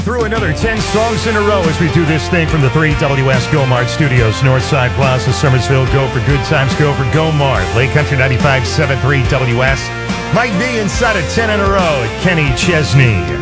Through another 10 songs in a row as we do this thing from the 3 WS Go Mart Studios, Northside Plaza, Somersville. Go for good times, go for Go Mart. Lake Country 95.7.3 WS. Mike V inside of 10 in a row at Kenny Chesney.